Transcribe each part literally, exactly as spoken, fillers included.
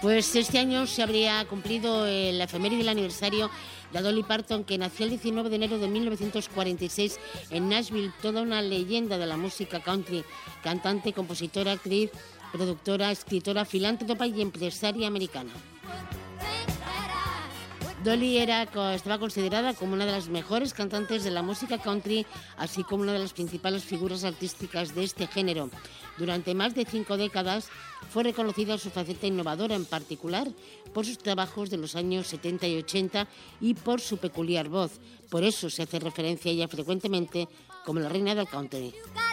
Pues este año se habría cumplido el efeméride del aniversario de Dolly Parton, que nació el diecinueve de enero de mil novecientos cuarenta y seis en Nashville, toda una leyenda de la música country, cantante, compositora, actriz, productora, escritora, filántropa y empresaria americana. Dolly era, estaba considerada como una de las mejores cantantes de la música country, así como una de las principales figuras artísticas de este género. Durante más de cinco décadas fue reconocida su faceta innovadora, en particular por sus trabajos de los años setenta y ochenta y por su peculiar voz. Por eso se hace referencia a ella frecuentemente como la reina del country.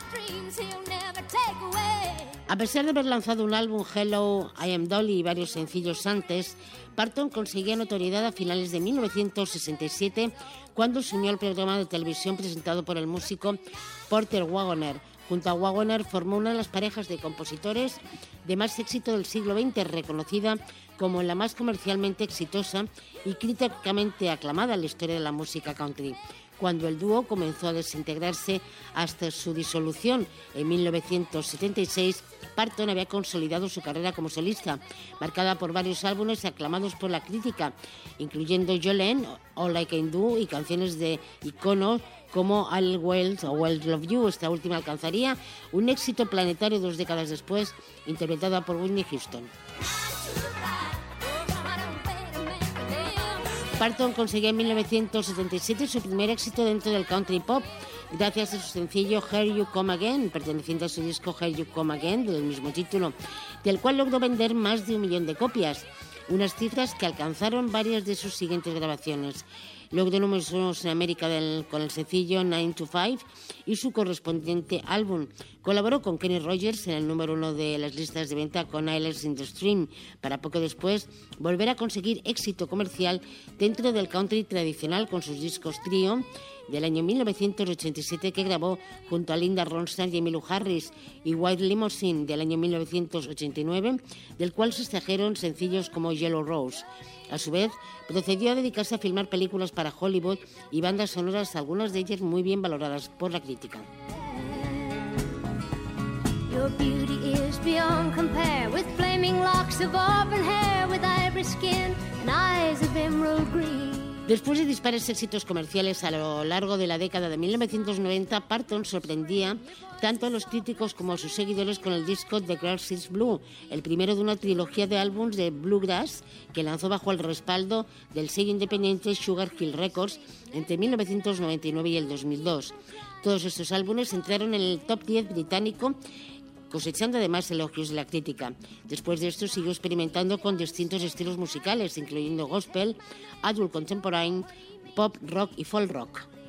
A pesar de haber lanzado un álbum, Hello, I Am Dolly, y varios sencillos antes, Parton conseguía notoriedad a finales de mil novecientos sesenta y siete, cuando se unió al programa de televisión presentado por el músico Porter Wagoner. Junto a Wagoner formó una de las parejas de compositores de más éxito del siglo veinte, reconocida como la más comercialmente exitosa y críticamente aclamada en la historia de la música country. Cuando el dúo comenzó a desintegrarse hasta su disolución en mil novecientos setenta y seis, Parton había consolidado su carrera como solista, marcada por varios álbumes aclamados por la crítica, incluyendo Jolene, All I Can Do y canciones de iconos como I'll Wells o Well Love You. Esta última alcanzaría un éxito planetario dos décadas después, interpretada por Whitney Houston. Parton conseguía en mil novecientos setenta y siete su primer éxito dentro del country pop, gracias a su sencillo Here You Come Again, perteneciente a su disco Here You Come Again, del mismo título, del cual logró vender más de un millón de copias, unas cifras que alcanzaron varias de sus siguientes grabaciones. Logró números unos en América del, con el sencillo nine to five y su correspondiente álbum. Colaboró con Kenny Rogers en el número uno de las listas de venta con Islands in the Stream, para poco después volver a conseguir éxito comercial dentro del country tradicional con sus discos trío del año mil novecientos ochenta y siete, que grabó junto a Linda Ronstadt y Emmylou Harris, y White Limousine del año mil novecientos ochenta y nueve, del cual se extrajeron sencillos como Yellow Rose. A su vez, procedió a dedicarse a filmar películas para Hollywood y bandas sonoras, algunas de ellas muy bien valoradas por la crítica. Your beauty is beyond compare, with flaming locks of auburn hair, with ivory skin and eyes of emerald green. Después de dispares éxitos comerciales a lo largo de la década de mil novecientos noventa, Parton sorprendía tanto a los críticos como a sus seguidores con el disco The Grass is Blue, el primero de una trilogía de álbumes de bluegrass que lanzó bajo el respaldo del sello independiente Sugar Hill Records entre mil novecientos noventa y nueve y el dos mil dos. Todos estos álbumes entraron en el top diez británico, cosechando además elogios de la crítica. Después de esto siguió experimentando con distintos estilos musicales, incluyendo gospel, adult contemporary, pop, rock y folk rock.